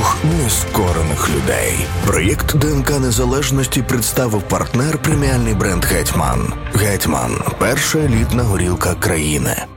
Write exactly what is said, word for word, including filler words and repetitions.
дух нескорених людей. Проєкт ДНК Незалежності представив партнер преміальний бренд «Гетьман». «Гетьман» – перша елітна горілка країни.